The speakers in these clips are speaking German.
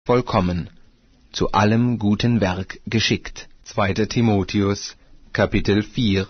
vollkommen, zu allem guten Werk geschickt. 2. Timotheus, Kapitel 4.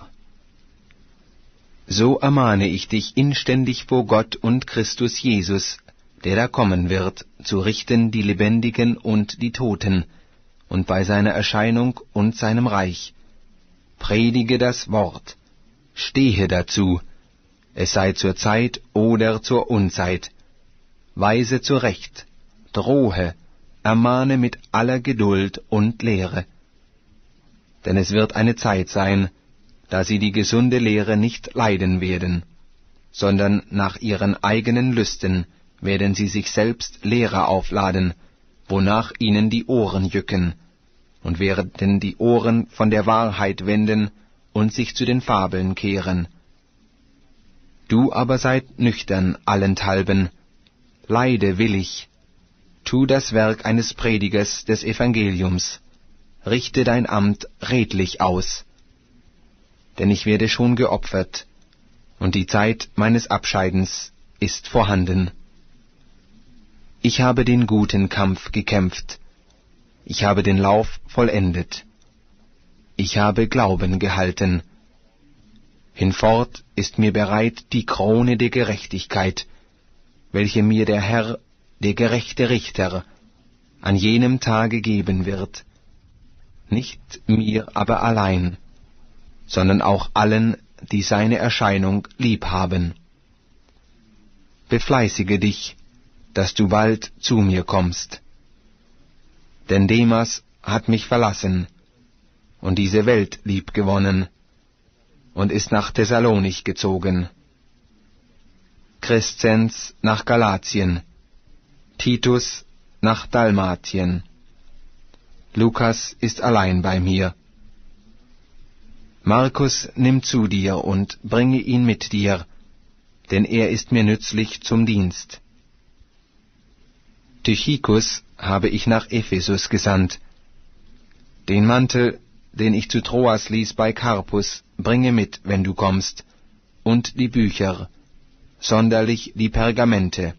So ermahne ich dich inständig vor Gott und Christus Jesus, der da kommen wird, zu richten die Lebendigen und die Toten, und bei seiner Erscheinung und seinem Reich. Predige das Wort, stehe dazu, es sei zur Zeit oder zur Unzeit, weise zurecht, drohe, ermahne mit aller Geduld und Lehre. Denn es wird eine Zeit sein, da sie die gesunde Lehre nicht leiden werden, sondern nach ihren eigenen Lüsten werden sie sich selbst Lehrer aufladen, wonach ihnen die Ohren jücken, und werden die Ohren von der Wahrheit wenden und sich zu den Fabeln kehren. Du aber seid nüchtern allenthalben, leide willig, tu das Werk eines Predigers des Evangeliums, richte dein Amt redlich aus. Denn ich werde schon geopfert, und die Zeit meines Abscheidens ist vorhanden. Ich habe den guten Kampf gekämpft, ich habe den Lauf vollendet, ich habe Glauben gehalten. Hinfort ist mir bereit die Krone der Gerechtigkeit, welche mir der Herr, der gerechte Richter, an jenem Tage geben wird, nicht mir aber allein, sondern auch allen, die seine Erscheinung lieb haben. Befleißige dich, dass du bald zu mir kommst. Denn Demas hat mich verlassen und diese Welt liebgewonnen und ist nach Thessalonich gezogen. Crescens nach Galatien, Titus nach Dalmatien. Lukas ist allein bei mir. Markus nimm zu dir und bringe ihn mit dir, denn er ist mir nützlich zum Dienst. Tychikus habe ich nach Ephesus gesandt. Den Mantel, den ich zu Troas ließ bei Karpus, bringe mit, wenn du kommst, und die Bücher, sonderlich die Pergamente.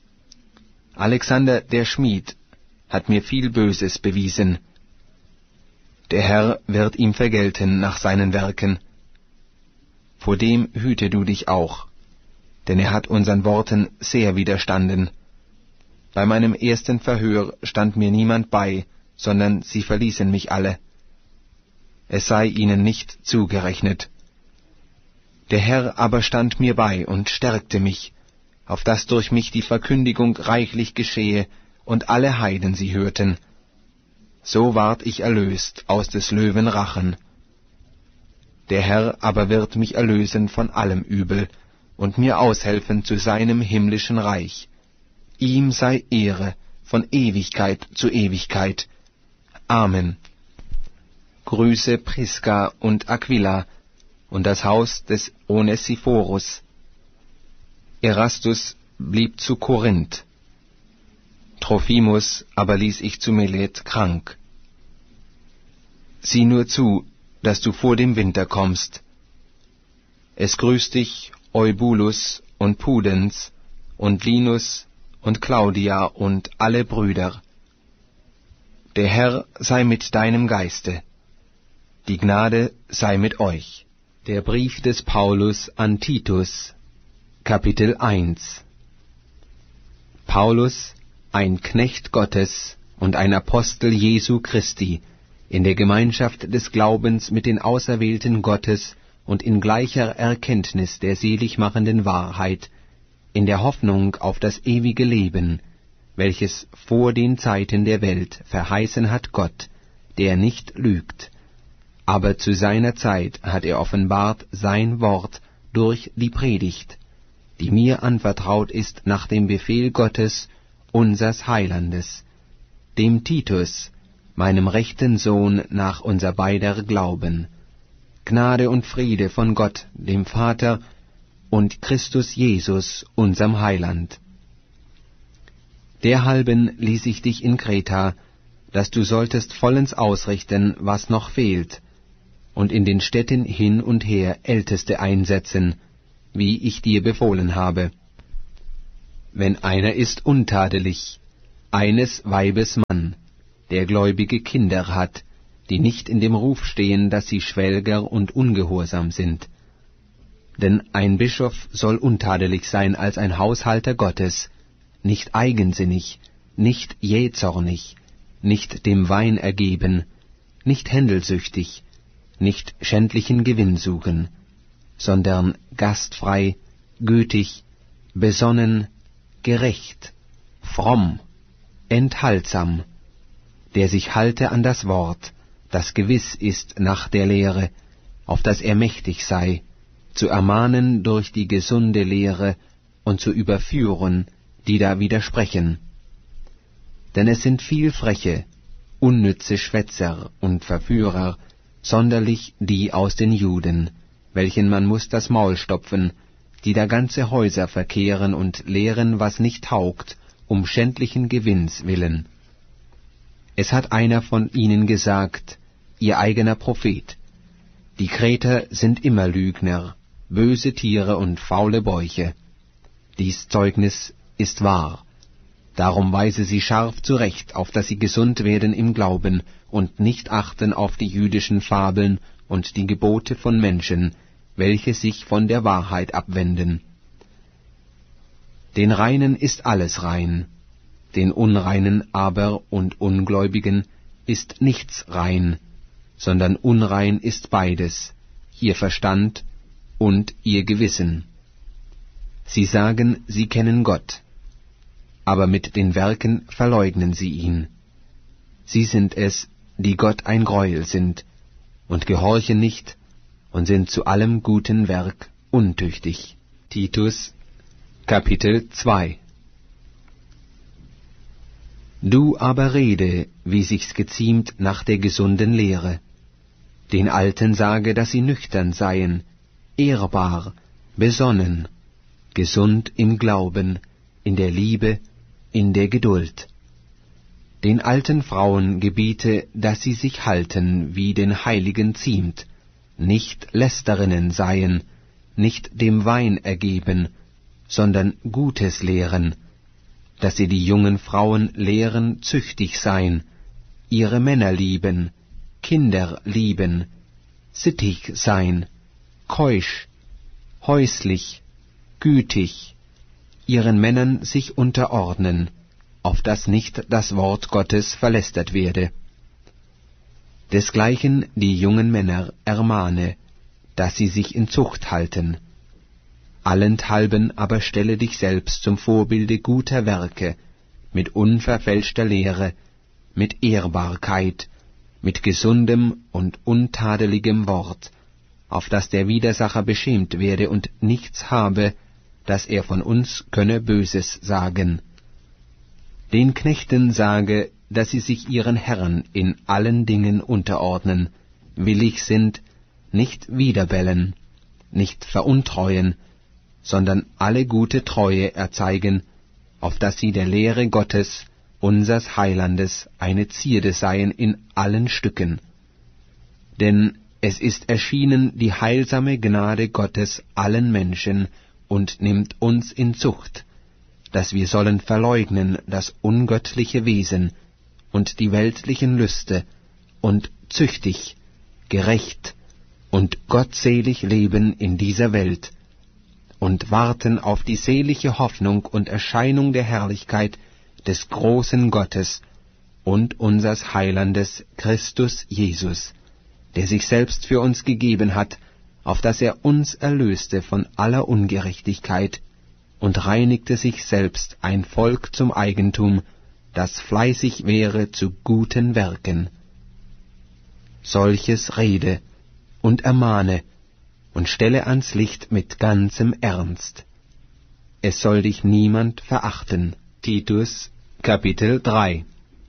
Alexander der Schmied hat mir viel Böses bewiesen. Der Herr wird ihm vergelten nach seinen Werken. Vor dem hüte du dich auch, denn er hat unseren Worten sehr widerstanden. Bei meinem ersten Verhör stand mir niemand bei, sondern sie verließen mich alle. Es sei ihnen nicht zugerechnet. Der Herr aber stand mir bei und stärkte mich, auf dass durch mich die Verkündigung reichlich geschehe und alle Heiden sie hörten. So ward ich erlöst aus des Löwen Rachen. Der Herr aber wird mich erlösen von allem Übel und mir aushelfen zu seinem himmlischen Reich. Ihm sei Ehre von Ewigkeit zu Ewigkeit. Amen. Grüße Priska und Aquila und das Haus des Onesiphorus. Erastus blieb zu Korinth. Trophimus aber ließ ich zu Milet krank. Sieh nur zu, dass du vor dem Winter kommst. Es grüßt dich Eubulus und Pudens und Linus und Claudia und alle Brüder. Der Herr sei mit deinem Geiste. Die Gnade sei mit euch. Der Brief des Paulus an Titus, Kapitel 1. Paulus, ein Knecht Gottes und ein Apostel Jesu Christi, in der Gemeinschaft des Glaubens mit den Auserwählten Gottes und in gleicher Erkenntnis der seligmachenden Wahrheit, in der Hoffnung auf das ewige Leben, welches vor den Zeiten der Welt verheißen hat Gott, der nicht lügt. Aber zu seiner Zeit hat er offenbart sein Wort durch die Predigt, die mir anvertraut ist nach dem Befehl Gottes, unsers Heilandes, dem Titus, meinem rechten Sohn nach unser beider Glauben. Gnade und Friede von Gott, dem Vater, und Christus Jesus, unserem Heiland. Derhalben ließ ich dich in Kreta, dass du solltest vollends ausrichten, was noch fehlt, und in den Städten hin und her Älteste einsetzen, wie ich dir befohlen habe. Wenn einer ist untadelig, eines Weibes Mann, der gläubige Kinder hat, die nicht in dem Ruf stehen, dass sie Schwelger und ungehorsam sind. Denn ein Bischof soll untadelig sein als ein Haushalter Gottes, nicht eigensinnig, nicht jähzornig, nicht dem Wein ergeben, nicht händelsüchtig, nicht schändlichen Gewinn suchen, sondern gastfrei, gütig, besonnen, gerecht, fromm, enthaltsam, der sich halte an das Wort, das gewiss ist nach der Lehre, auf das er mächtig sei, zu ermahnen durch die gesunde Lehre und zu überführen, die da widersprechen. Denn es sind viel Freche, unnütze Schwätzer und Verführer, sonderlich die aus den Juden, welchen man muß das Maul stopfen, die da ganze Häuser verkehren und lehren, was nicht taugt, um schändlichen Gewinns willen. Es hat einer von ihnen gesagt, ihr eigener Prophet, die Kreter sind immer Lügner, böse Tiere und faule Bäuche. Dies Zeugnis ist wahr. Darum weise sie scharf zurecht, auf dass sie gesund werden im Glauben und nicht achten auf die jüdischen Fabeln und die Gebote von Menschen, welche sich von der Wahrheit abwenden. Den Reinen ist alles rein, den Unreinen aber und Ungläubigen ist nichts rein, sondern unrein ist beides, ihr Verstand und ihr Gewissen. Sie sagen, sie kennen Gott, aber mit den Werken verleugnen sie ihn. Sie sind es, die Gott ein Greuel sind, und gehorchen nicht, und sind zu allem guten Werk untüchtig. Titus, Kapitel 2. Du aber rede, wie sich's geziemt nach der gesunden Lehre. Den Alten sage, dass sie nüchtern seien, ehrbar, besonnen, gesund im Glauben, in der Liebe, in der Geduld. Den alten Frauen gebiete, dass sie sich halten, wie den Heiligen ziemt, nicht Lästerinnen seien, nicht dem Wein ergeben, sondern Gutes lehren, dass sie die jungen Frauen lehren, züchtig sein, ihre Männer lieben, Kinder lieben, sittig sein, keusch, häuslich, gütig, ihren Männern sich unterordnen, auf dass nicht das Wort Gottes verlästert werde. Desgleichen die jungen Männer ermahne, dass sie sich in Zucht halten. Allenthalben aber stelle dich selbst zum Vorbilde guter Werke, mit unverfälschter Lehre, mit Ehrbarkeit, mit gesundem und untadeligem Wort, auf dass der Widersacher beschämt werde und nichts habe, dass er von uns könne Böses sagen. Den Knechten sage, dass sie sich ihren Herren in allen Dingen unterordnen, willig sind, nicht widerbellen, nicht veruntreuen, sondern alle gute Treue erzeigen, auf dass sie der Lehre Gottes, unsers Heilandes, eine Zierde seien in allen Stücken. Denn es ist erschienen die heilsame Gnade Gottes allen Menschen und nimmt uns in Zucht, dass wir sollen verleugnen das ungöttliche Wesen und die weltlichen Lüste und züchtig, gerecht und gottselig leben in dieser Welt und warten auf die selige Hoffnung und Erscheinung der Herrlichkeit des großen Gottes und unsers Heilandes Christus Jesus, der sich selbst für uns gegeben hat, auf dass er uns erlöste von aller Ungerechtigkeit und reinigte sich selbst ein Volk zum Eigentum, das fleißig wäre zu guten Werken. Solches rede und ermahne und stelle ans Licht mit ganzem Ernst. Es soll dich niemand verachten. Titus, Kapitel 3.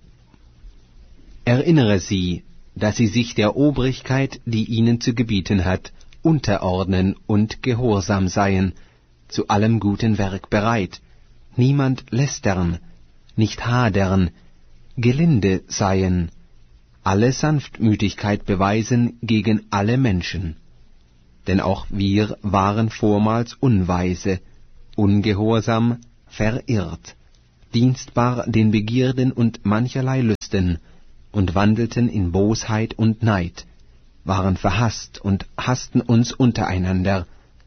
Erinnere sie, dass sie sich der Obrigkeit, die ihnen zu gebieten hat, unterordnen und gehorsam seien, zu allem guten Werk bereit, niemand lästern, nicht hadern, gelinde seien, alle Sanftmütigkeit beweisen gegen alle Menschen. Denn auch wir waren vormals unweise, ungehorsam, verirrt, dienstbar den Begierden und mancherlei Lüsten, und wandelten in Bosheit und Neid, waren verhasst und hassten uns untereinander.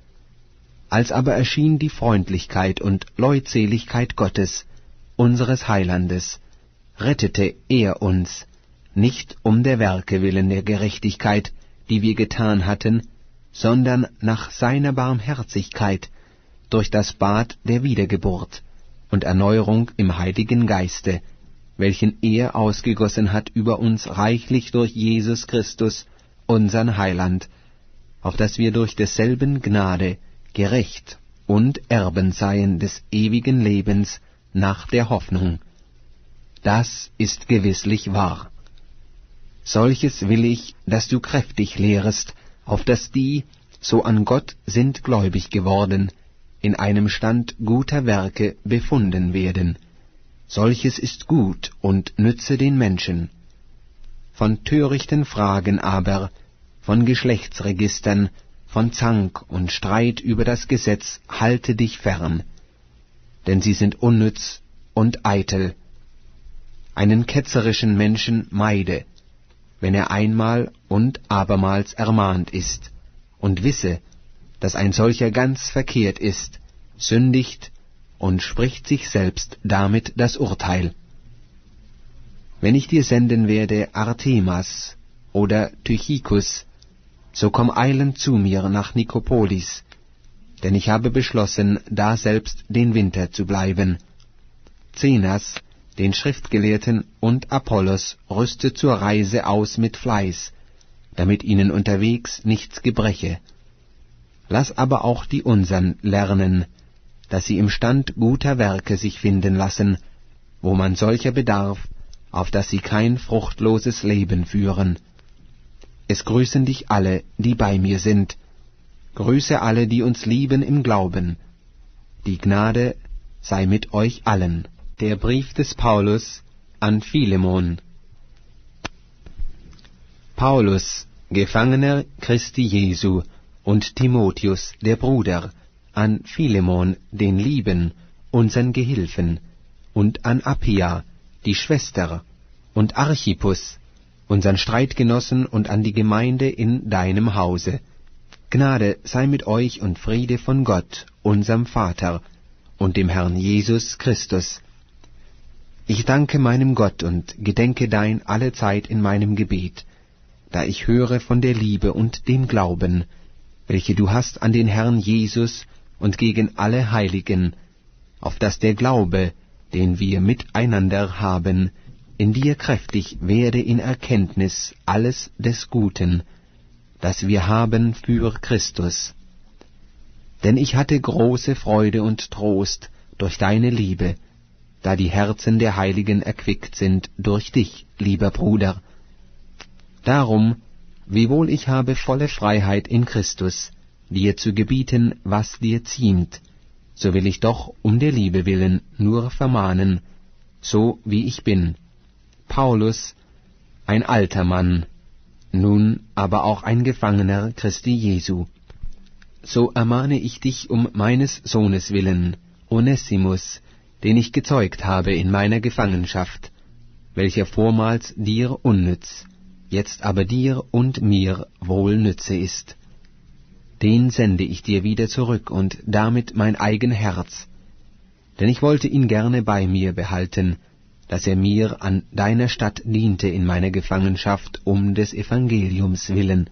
Als aber erschien die Freundlichkeit und Leutseligkeit Gottes, unseres Heilandes, rettete er uns, nicht um der Werke willen der Gerechtigkeit, die wir getan hatten, sondern nach seiner Barmherzigkeit, durch das Bad der Wiedergeburt und Erneuerung im Heiligen Geiste, welchen er ausgegossen hat über uns reichlich durch Jesus Christus, unsern Heiland, auf dass wir durch desselben Gnade gerecht und Erben seien des ewigen Lebens nach der Hoffnung. Das ist gewisslich wahr. Solches will ich, dass du kräftig lehrest, auf dass die, so an Gott sind gläubig geworden, in einem Stand guter Werke befunden werden. Solches ist gut und nütze den Menschen. Von törichten Fragen aber, von Geschlechtsregistern, von Zank und Streit über das Gesetz halte dich fern, denn sie sind unnütz und eitel. Einen ketzerischen Menschen meide, wenn er einmal und abermals ermahnt ist, und wisse, dass ein solcher ganz verkehrt ist, sündigt und spricht sich selbst damit das Urteil. Wenn ich dir senden werde Artemas oder Tychikus, so komm eilend zu mir nach Nikopolis, denn ich habe beschlossen, daselbst den Winter zu bleiben. Zenas, den Schriftgelehrten, und Apollos rüste zur Reise aus mit Fleiß, damit ihnen unterwegs nichts gebreche. Lass aber auch die unsern lernen, dass sie im Stand guter Werke sich finden lassen, wo man solcher bedarf, auf dass sie kein fruchtloses Leben führen. Es grüßen dich alle, die bei mir sind. Grüße alle, die uns lieben im Glauben. Die Gnade sei mit euch allen. Der Brief des Paulus an Philemon. Paulus, Gefangener Christi Jesu, und Timotheus, der Bruder, an Philemon, den Lieben, unsern Gehilfen, und an Appia, die Schwester, und Archippus, unseren Streitgenossen, und an die Gemeinde in deinem Hause. Gnade sei mit euch und Friede von Gott, unserem Vater, und dem Herrn Jesus Christus. Ich danke meinem Gott und gedenke dein allezeit in meinem Gebet, da ich höre von der Liebe und dem Glauben, welche du hast an den Herrn Jesus und gegen alle Heiligen, auf dass der Glaube, den wir miteinander haben, in dir kräftig werde in Erkenntnis alles des Guten, das wir haben für Christus. Denn ich hatte große Freude und Trost durch deine Liebe, da die Herzen der Heiligen erquickt sind durch dich, lieber Bruder. Darum, wiewohl ich habe volle Freiheit in Christus, dir zu gebieten, was dir ziemt, so will ich doch um der Liebe willen nur vermahnen, so wie ich bin. Paulus, ein alter Mann, nun aber auch ein Gefangener Christi Jesu. So ermahne ich dich um meines Sohnes willen, Onesimus, den ich gezeugt habe in meiner Gefangenschaft, welcher vormals dir unnütz, jetzt aber dir und mir wohl nütze ist. Den sende ich dir wieder zurück und damit mein eigen Herz, denn ich wollte ihn gerne bei mir behalten, dass er mir an deiner Stadt diente in meiner Gefangenschaft um des Evangeliums willen.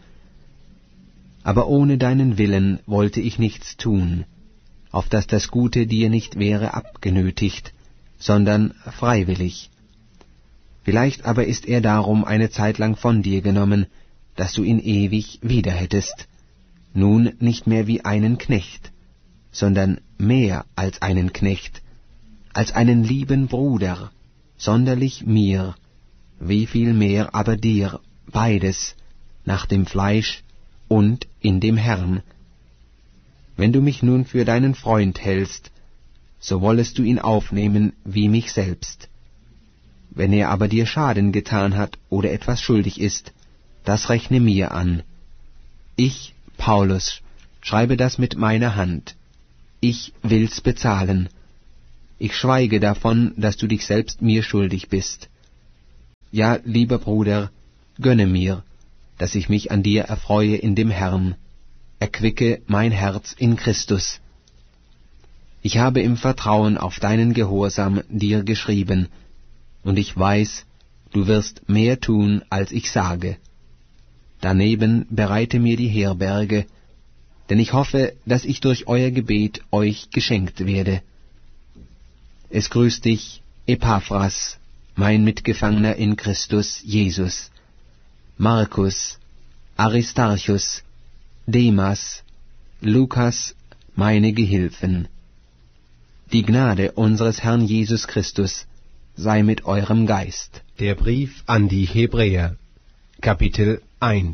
Aber ohne deinen Willen wollte ich nichts tun, auf dass das Gute dir nicht wäre abgenötigt, sondern freiwillig. Vielleicht aber ist er darum eine Zeit lang von dir genommen, dass du ihn ewig wieder hättest, nun nicht mehr wie einen Knecht, sondern mehr als einen Knecht, als einen lieben Bruder, sonderlich mir, wie viel mehr aber dir, beides, nach dem Fleisch und in dem Herrn. Wenn du mich nun für deinen Freund hältst, so wollest du ihn aufnehmen wie mich selbst. Wenn er aber dir Schaden getan hat oder etwas schuldig ist, das rechne mir an. Ich, Paulus, schreibe das mit meiner Hand. Ich will's bezahlen. Ich schweige davon, dass du dich selbst mir schuldig bist. Ja, lieber Bruder, gönne mir, dass ich mich an dir erfreue in dem Herrn. Erquicke mein Herz in Christus. Ich habe im Vertrauen auf deinen Gehorsam dir geschrieben, und ich weiß, du wirst mehr tun, als ich sage. Daneben bereite mir die Herberge, denn ich hoffe, dass ich durch euer Gebet euch geschenkt werde. Es grüßt dich, Epaphras, mein Mitgefangener in Christus Jesus, Markus, Aristarchus, Demas, Lukas, meine Gehilfen. Die Gnade unseres Herrn Jesus Christus sei mit eurem Geist. Der Brief an die Hebräer, Kapitel 1.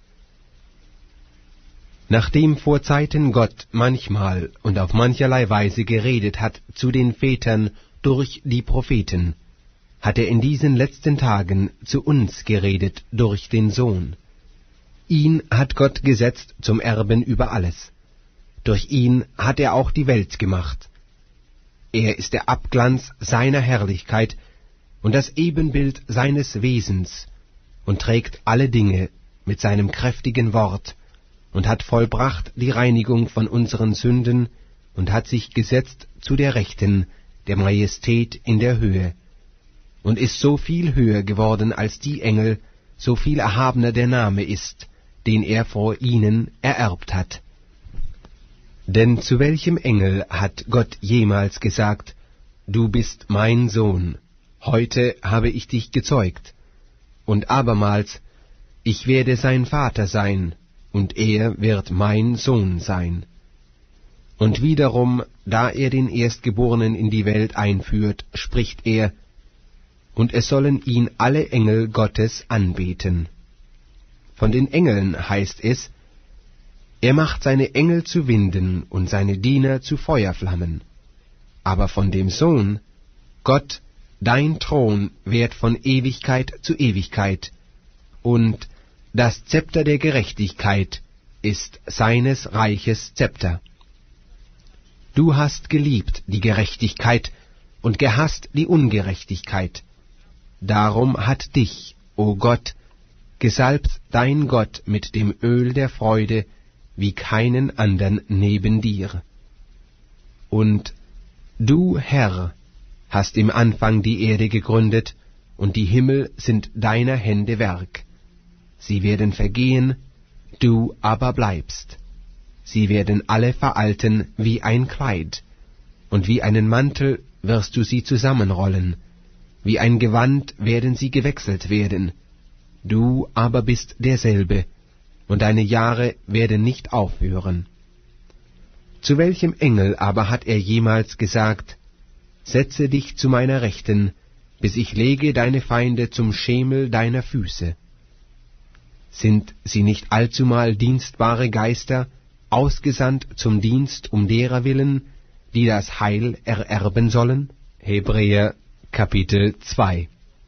Nachdem vorzeiten Gott manchmal und auf mancherlei Weise geredet hat zu den Vätern durch die Propheten, hat er in diesen letzten Tagen zu uns geredet durch den Sohn. Ihn hat Gott gesetzt zum Erben über alles. Durch ihn hat er auch die Welt gemacht. Er ist der Abglanz seiner Herrlichkeit und das Ebenbild seines Wesens und trägt alle Dinge mit seinem kräftigen Wort und hat vollbracht die Reinigung von unseren Sünden und hat sich gesetzt zu der Rechten der Majestät in der Höhe und ist so viel höher geworden als die Engel, so viel erhabener der Name ist, den er vor ihnen ererbt hat. Denn zu welchem Engel hat Gott jemals gesagt, du bist mein Sohn, heute habe ich dich gezeugt, und abermals, ich werde sein Vater sein, und er wird mein Sohn sein. Und wiederum, da er den Erstgeborenen in die Welt einführt, spricht er, und es sollen ihn alle Engel Gottes anbeten. Von den Engeln heißt es, er macht seine Engel zu Winden und seine Diener zu Feuerflammen. Aber von dem Sohn, Gott, dein Thron währt von Ewigkeit zu Ewigkeit, und das Zepter der Gerechtigkeit ist seines Reiches Zepter. Du hast geliebt die Gerechtigkeit und gehasst die Ungerechtigkeit. Darum hat dich, o Gott, gesalbt dein Gott mit dem Öl der Freude, wie keinen andern neben dir. Und du, Herr, hast im Anfang die Erde gegründet, und die Himmel sind deiner Hände Werk. Sie werden vergehen, du aber bleibst. Sie werden alle veralten wie ein Kleid, und wie einen Mantel wirst du sie zusammenrollen, wie ein Gewand werden sie gewechselt werden. Du aber bist derselbe, und deine Jahre werden nicht aufhören. Zu welchem Engel aber hat er jemals gesagt, setze dich zu meiner Rechten, bis ich lege deine Feinde zum Schemel deiner Füße? Sind sie nicht allzumal dienstbare Geister, ausgesandt zum Dienst um derer willen, die das Heil ererben sollen? Hebräer Kapitel 2.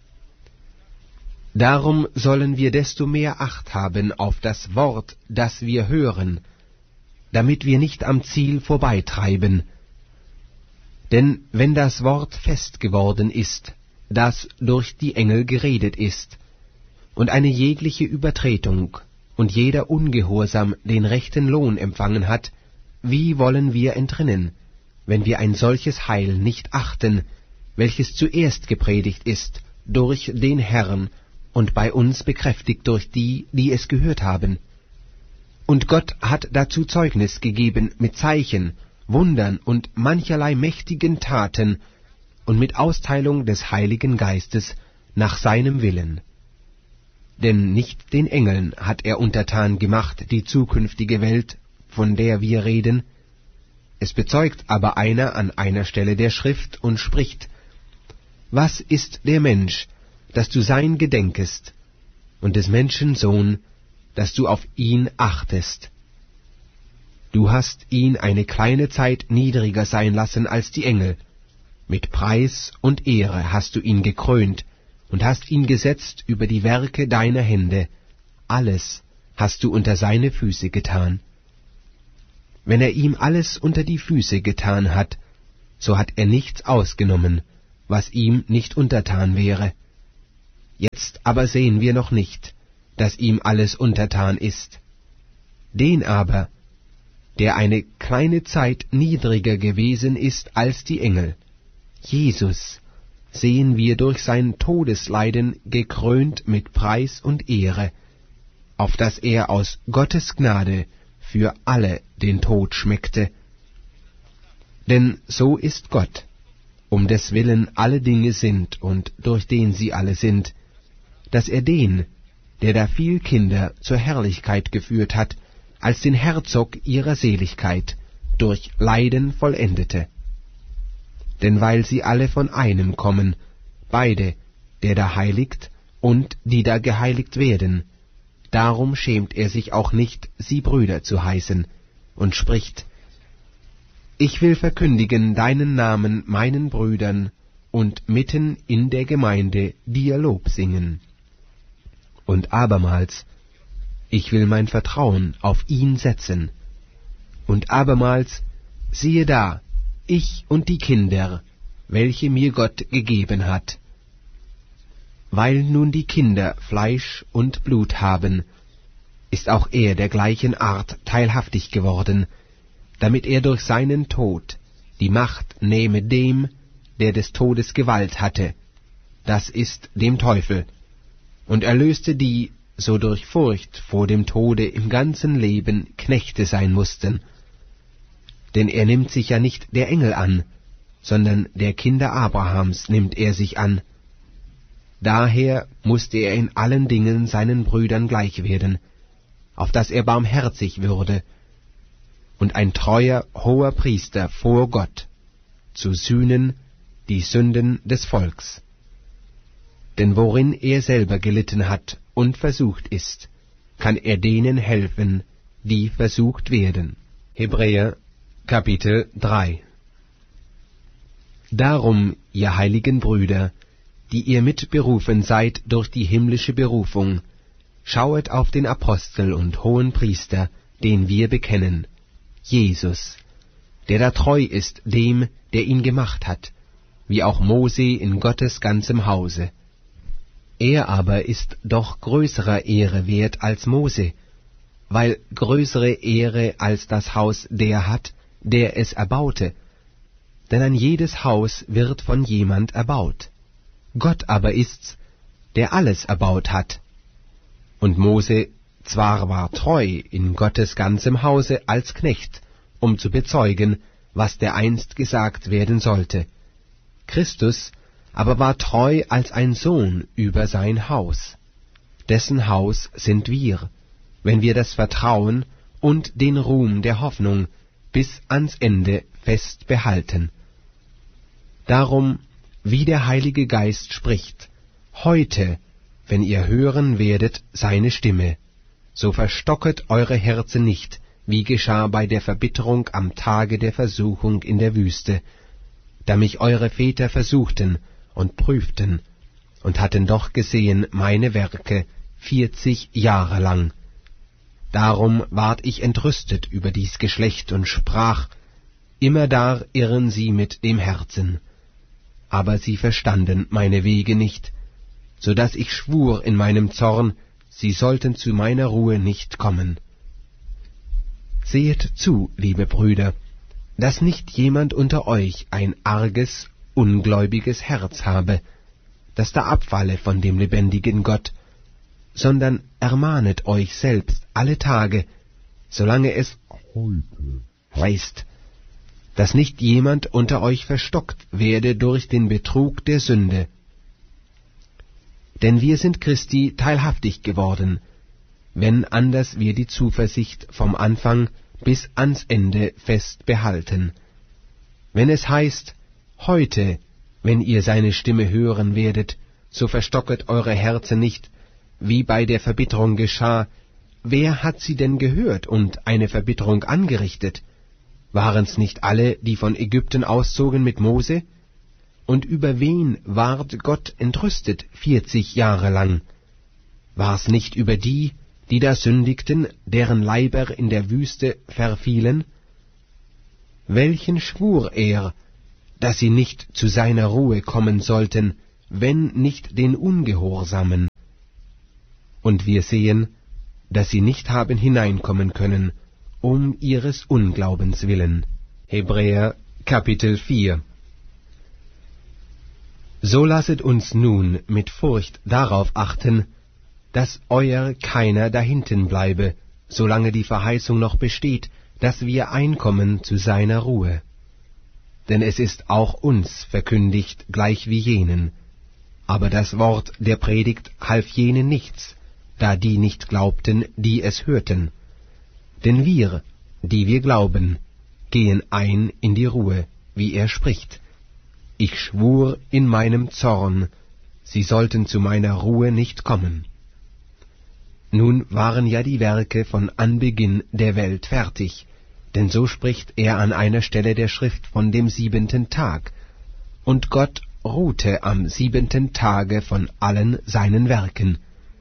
Darum sollen wir desto mehr Acht haben auf das Wort, das wir hören, damit wir nicht am Ziel vorbeitreiben. Denn wenn das Wort fest geworden ist, das durch die Engel geredet ist, und eine jegliche Übertretung und jeder Ungehorsam den rechten Lohn empfangen hat, wie wollen wir entrinnen, wenn wir ein solches Heil nicht achten, welches zuerst gepredigt ist durch den Herrn und bei uns bekräftigt durch die, die es gehört haben? Und Gott hat dazu Zeugnis gegeben mit Zeichen, Wundern und mancherlei mächtigen Taten und mit Austeilung des Heiligen Geistes nach seinem Willen. Denn nicht den Engeln hat er untertan gemacht die zukünftige Welt, von der wir reden. Es bezeugt aber einer an einer Stelle der Schrift und spricht, was ist der Mensch, dass du sein gedenkest, und des Menschen Sohn, dass du auf ihn achtest? Du hast ihn eine kleine Zeit niedriger sein lassen als die Engel. Mit Preis und Ehre hast du ihn gekrönt und hast ihn gesetzt über die Werke deiner Hände. Alles hast du unter seine Füße getan. Wenn er ihm alles unter die Füße getan hat, so hat er nichts ausgenommen, was ihm nicht untertan wäre. Jetzt aber sehen wir noch nicht, dass ihm alles untertan ist. Den aber, der eine kleine Zeit niedriger gewesen ist als die Engel, Jesus, sehen wir durch sein Todesleiden gekrönt mit Preis und Ehre, auf dass er aus Gottes Gnade für alle den Tod schmeckte. Denn so ist Gott, um des Willen alle Dinge sind und durch den sie alle sind, dass er den, der da viel Kinder zur Herrlichkeit geführt hat, als den Herzog ihrer Seligkeit, durch Leiden vollendete. Denn weil sie alle von einem kommen, beide, der da heiligt und die da geheiligt werden, darum schämt er sich auch nicht, sie Brüder zu heißen, und spricht: Ich will verkündigen deinen Namen meinen Brüdern und mitten in der Gemeinde dir Lob singen. Und abermals: Ich will mein Vertrauen auf ihn setzen. Und abermals: Siehe da, ich und die Kinder, welche mir Gott gegeben hat. Weil nun die Kinder Fleisch und Blut haben, ist auch er der gleichen Art teilhaftig geworden, damit er durch seinen Tod die Macht nehme dem, der des Todes Gewalt hatte, das ist dem Teufel, und erlöste die, so durch Furcht vor dem Tode im ganzen Leben Knechte sein mussten. Denn er nimmt sich ja nicht der Engel an, sondern der Kinder Abrahams nimmt er sich an. Daher musste er in allen Dingen seinen Brüdern gleich werden, auf dass er barmherzig würde und ein treuer hoher Priester vor Gott, zu sühnen die Sünden des Volks. Denn worin er selber gelitten hat und versucht ist, kann er denen helfen, die versucht werden. Hebräer Kapitel 3. Darum, ihr heiligen Brüder, die ihr mitberufen seid durch die himmlische Berufung, schauet auf den Apostel und hohen Priester, den wir bekennen, Jesus, der da treu ist dem, der ihn gemacht hat, wie auch Mose in Gottes ganzem Hause. Er aber ist doch größerer Ehre wert als Mose, weil größere Ehre als das Haus der hat, der es erbaute. Denn ein jedes Haus wird von jemand erbaut. Gott aber ist's, der alles erbaut hat. Und Mose zwar war treu in Gottes ganzem Hause als Knecht, um zu bezeugen, was dereinst gesagt werden sollte. Christus aber war treu als ein Sohn über sein Haus. Dessen Haus sind wir, wenn wir das Vertrauen und den Ruhm der Hoffnung bis ans Ende fest behalten. Darum, wie der Heilige Geist spricht, heute, wenn ihr hören werdet seine Stimme, so verstocket eure Herzen nicht, wie geschah bei der Verbitterung am Tage der Versuchung in der Wüste, da mich eure Väter versuchten und prüften, und hatten doch gesehen meine Werke 40 Jahre lang. Darum ward ich entrüstet über dies Geschlecht und sprach: Immerdar irren sie mit dem Herzen. Aber sie verstanden meine Wege nicht, so dass ich schwur in meinem Zorn, sie sollten zu meiner Ruhe nicht kommen. Sehet zu, liebe Brüder, dass nicht jemand unter euch ein arges, ungläubiges Herz habe, das da abfalle von dem lebendigen Gott, sondern ermahnet euch selbst alle Tage, solange es heute heißt, dass nicht jemand unter euch verstockt werde durch den Betrug der Sünde. Denn wir sind Christi teilhaftig geworden, wenn anders wir die Zuversicht vom Anfang bis ans Ende fest behalten. Wenn es heißt, heute, wenn ihr seine Stimme hören werdet, so verstocket eure Herzen nicht, wie bei der Verbitterung geschah. Wer hat sie denn gehört und eine Verbitterung angerichtet? Waren's nicht alle, die von Ägypten auszogen mit Mose? Und über wen ward Gott entrüstet 40 Jahre lang? War's nicht über die, die da sündigten, deren Leiber in der Wüste verfielen? Welchen schwur er, dass sie nicht zu seiner Ruhe kommen sollten, wenn nicht den Ungehorsamen. Und wir sehen, dass sie nicht haben hineinkommen können, um ihres Unglaubens willen. Hebräer Kapitel 4. So lasset uns nun mit Furcht darauf achten, dass euer keiner dahinten bleibe, solange die Verheißung noch besteht, dass wir einkommen zu seiner Ruhe. Denn es ist auch uns verkündigt, gleich wie jenen. Aber das Wort der Predigt half jenen nichts, da die nicht glaubten, die es hörten. Denn wir, die wir glauben, gehen ein in die Ruhe, wie er spricht. Ich schwur in meinem Zorn, sie sollten zu meiner Ruhe nicht kommen. Nun waren ja die Werke von Anbeginn der Welt fertig, denn so spricht er an einer Stelle der Schrift von dem 7. Tag. Und Gott ruhte am 7. Tage von allen seinen Werken.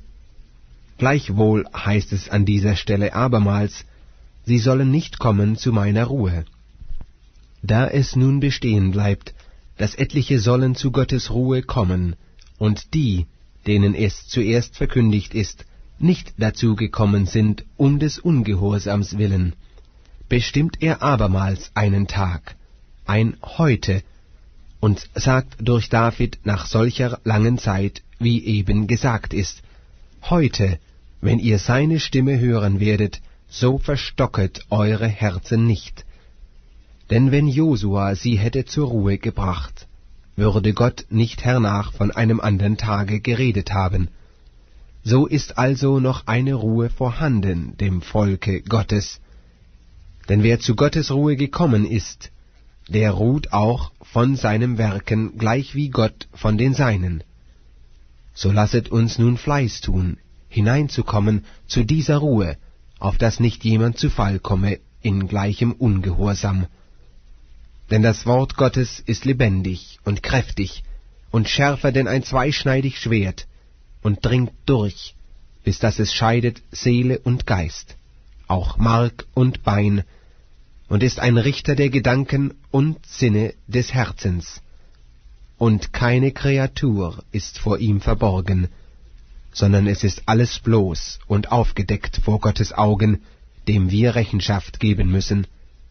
Gleichwohl heißt es an dieser Stelle abermals, sie sollen nicht kommen zu meiner Ruhe. Da es nun bestehen bleibt, dass etliche sollen zu Gottes Ruhe kommen, und die, denen es zuerst verkündigt ist, nicht dazu gekommen sind, um des Ungehorsams willen, bestimmt er abermals einen Tag, ein Heute, und sagt durch David nach solcher langen Zeit, wie eben gesagt ist, Heute, wenn ihr seine Stimme hören werdet, so verstocket eure Herzen nicht. Denn wenn Josua sie hätte zur Ruhe gebracht, würde Gott nicht hernach von einem andern Tage geredet haben. So ist also noch eine Ruhe vorhanden dem Volke Gottes. Denn wer zu Gottes Ruhe gekommen ist, der ruht auch von seinem Werken, gleich wie Gott von den Seinen. So lasset uns nun Fleiß tun, hineinzukommen zu dieser Ruhe, auf dass nicht jemand zu Fall komme in gleichem Ungehorsam. Denn das Wort Gottes ist lebendig und kräftig und schärfer denn ein zweischneidig Schwert und dringt durch, bis dass es scheidet Seele und Geist, auch Mark und Bein, und ist ein Richter der Gedanken und Sinne des Herzens. Und keine Kreatur ist vor ihm verborgen, sondern es ist alles bloß und aufgedeckt vor Gottes Augen, dem wir Rechenschaft geben müssen.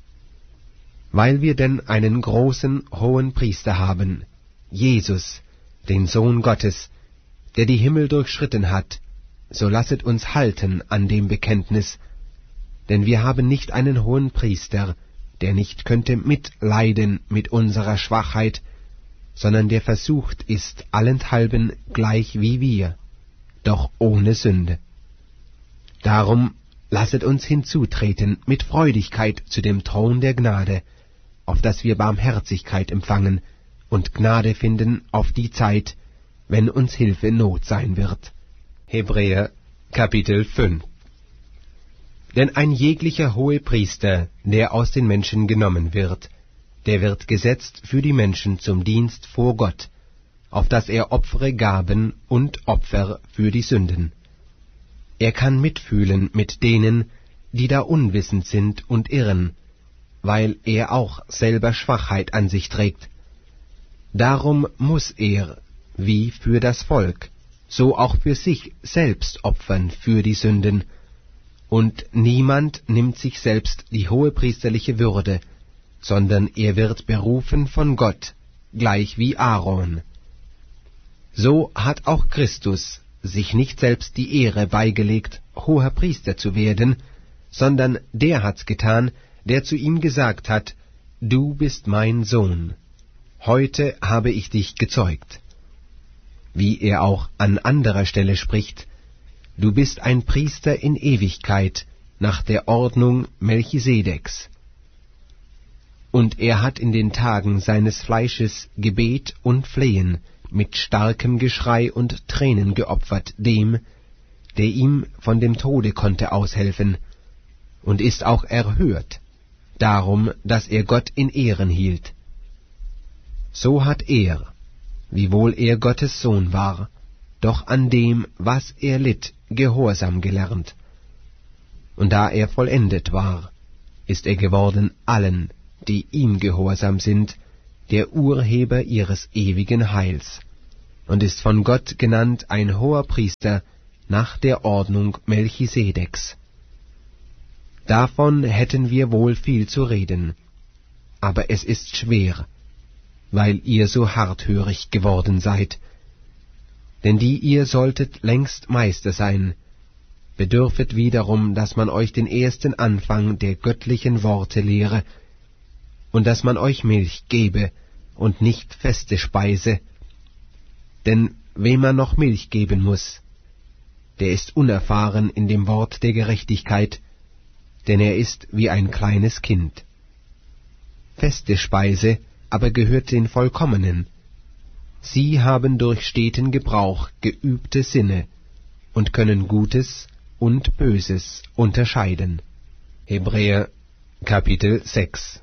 Weil wir denn einen großen hohen Priester haben, Jesus, den Sohn Gottes, der die Himmel durchschritten hat, so lasset uns halten an dem Bekenntnis, denn wir haben nicht einen hohen Priester, der nicht könnte mitleiden mit unserer Schwachheit, sondern der versucht ist allenthalben gleich wie wir, doch ohne Sünde. Darum lasset uns hinzutreten mit Freudigkeit zu dem Thron der Gnade, auf dass wir Barmherzigkeit empfangen und Gnade finden auf die Zeit, wenn uns Hilfe Not sein wird. Hebräer Kapitel 5. Denn ein jeglicher Hohepriester, der aus den Menschen genommen wird, der wird gesetzt für die Menschen zum Dienst vor Gott, auf dass er opfere Gaben und Opfer für die Sünden. Er kann mitfühlen mit denen, die da unwissend sind und irren, weil er auch selber Schwachheit an sich trägt. Darum muß er, wie für das Volk, so auch für sich selbst opfern für die Sünden, und niemand nimmt sich selbst die hohepriesterliche Würde, sondern er wird berufen von Gott, gleich wie Aaron. So hat auch Christus sich nicht selbst die Ehre beigelegt, hoher Priester zu werden, sondern der hat's getan, der zu ihm gesagt hat, Du bist mein Sohn, heute habe ich dich gezeugt. Wie er auch an anderer Stelle spricht, Du bist ein Priester in Ewigkeit, nach der Ordnung Melchisedeks. Und er hat in den Tagen seines Fleisches Gebet und Flehen mit starkem Geschrei und Tränen geopfert dem, der ihm von dem Tode konnte aushelfen, und ist auch erhört, darum, dass er Gott in Ehren hielt. So hat er, wiewohl er Gottes Sohn war, doch an dem, was er litt, Gehorsam gelernt. Und da er vollendet war, ist er geworden allen, die ihm gehorsam sind, der Urheber ihres ewigen Heils, und ist von Gott genannt ein hoher Priester nach der Ordnung Melchisedeks. Davon hätten wir wohl viel zu reden, aber es ist schwer, weil ihr so harthörig geworden seid. Denn die ihr solltet längst Meister sein, bedürfet wiederum, dass man euch den ersten Anfang der göttlichen Worte lehre, und dass man euch Milch gebe und nicht feste Speise. Denn wem man noch Milch geben muß, der ist unerfahren in dem Wort der Gerechtigkeit, denn er ist wie ein kleines Kind. Feste Speise aber gehört den Vollkommenen. Sie haben durch steten Gebrauch geübte Sinne und können Gutes und Böses unterscheiden. Hebräer Kapitel 6.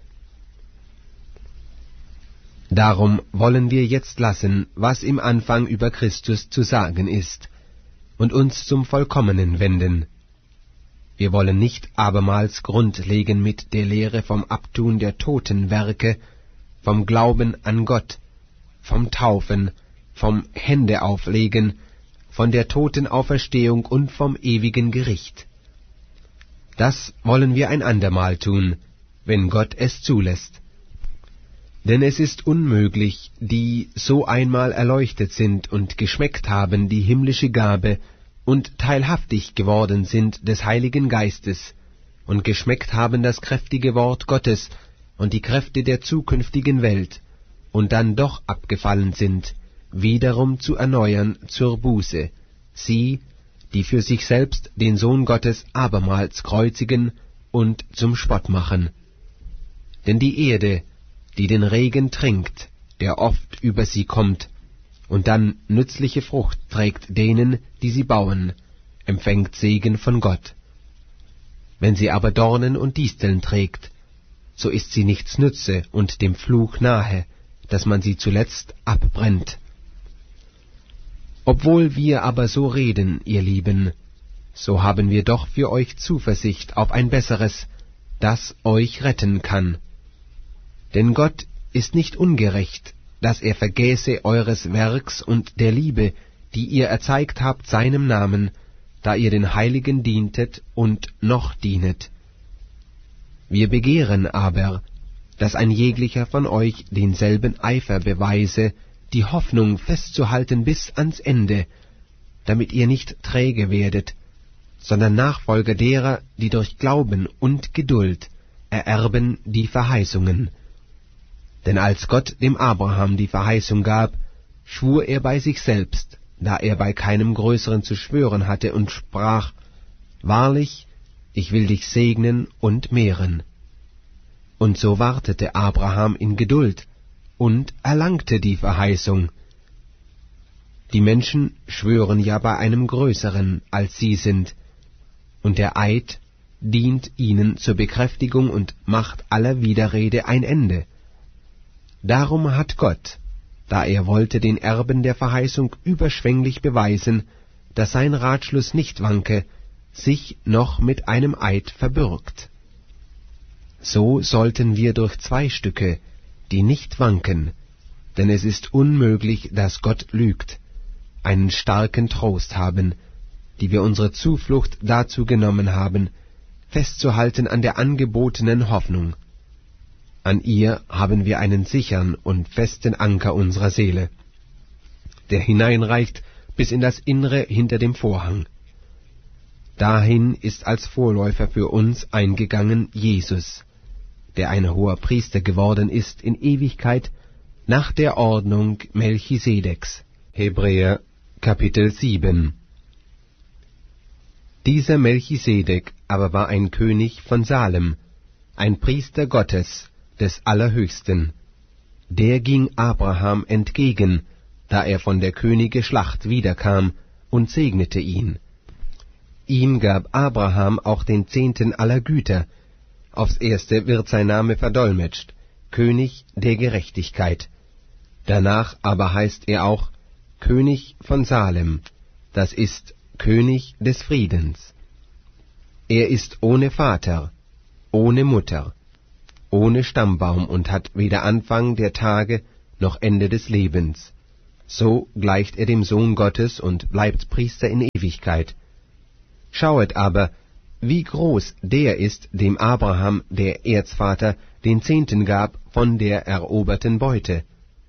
Darum wollen wir jetzt lassen, was im Anfang über Christus zu sagen ist, und uns zum Vollkommenen wenden. Wir wollen nicht abermals Grund legen mit der Lehre vom Abtun der Totenwerke, vom Glauben an Gott, vom Taufen, vom Händeauflegen, von der Totenauferstehung und vom ewigen Gericht. Das wollen wir ein andermal tun, wenn Gott es zulässt. Denn es ist unmöglich, die so einmal erleuchtet sind und geschmeckt haben die himmlische Gabe und teilhaftig geworden sind des Heiligen Geistes und geschmeckt haben das kräftige Wort Gottes und die Kräfte der zukünftigen Welt und dann doch abgefallen sind, wiederum zu erneuern zur Buße, sie, die für sich selbst den Sohn Gottes abermals kreuzigen und zum Spott machen. Denn die Erde, die den Regen trinkt, der oft über sie kommt, und dann nützliche Frucht trägt denen, die sie bauen, empfängt Segen von Gott. Wenn sie aber Dornen und Disteln trägt, so ist sie nichts nütze und dem Fluch nahe, dass man sie zuletzt abbrennt. Obwohl wir aber so reden, ihr Lieben, so haben wir doch für euch Zuversicht auf ein Besseres, das euch retten kann. Denn Gott ist nicht ungerecht, dass er vergäße eures Werks und der Liebe, die ihr erzeigt habt seinem Namen, da ihr den Heiligen dientet und noch dienet. Wir begehren aber, dass ein jeglicher von euch denselben Eifer beweise, die Hoffnung festzuhalten bis ans Ende, damit ihr nicht träge werdet, sondern Nachfolger derer, die durch Glauben und Geduld ererben die Verheißungen. Denn als Gott dem Abraham die Verheißung gab, schwur er bei sich selbst, da er bei keinem Größeren zu schwören hatte, und sprach: Wahrlich, ich will dich segnen und mehren. Und so wartete Abraham in Geduld und erlangte die Verheißung. Die Menschen schwören ja bei einem Größeren, als sie sind, und der Eid dient ihnen zur Bekräftigung und macht aller Widerrede ein Ende. Darum hat Gott, da er wollte den Erben der Verheißung überschwänglich beweisen, dass sein Ratschluss nicht wanke, sich noch mit einem Eid verbürgt. So sollten wir durch 2 Stücke, die nicht wanken, denn es ist unmöglich, dass Gott lügt, einen starken Trost haben, die wir unsere Zuflucht dazu genommen haben, festzuhalten an der angebotenen Hoffnung. An ihr haben wir einen sichern und festen Anker unserer Seele, der hineinreicht bis in das Innere hinter dem Vorhang. Dahin ist als Vorläufer für uns eingegangen Jesus, der ein hoher Priester geworden ist in Ewigkeit nach der Ordnung Melchisedeks. Hebräer Kapitel 7. Dieser Melchisedek aber war ein König von Salem, ein Priester Gottes, des Allerhöchsten. Der ging Abraham entgegen, da er von der Könige Schlacht wiederkam, und segnete ihn. Ihm gab Abraham auch den 10. aller Güter. Aufs erste wird sein Name verdolmetscht, König der Gerechtigkeit. Danach aber heißt er auch König von Salem, das ist König des Friedens. Er ist ohne Vater, ohne Mutter. ohne Stammbaum und hat weder Anfang der Tage noch Ende des Lebens. So gleicht er dem Sohn Gottes und bleibt Priester in Ewigkeit. Schauet aber, wie groß der ist, dem Abraham, der Erzvater, den Zehnten gab von der eroberten Beute.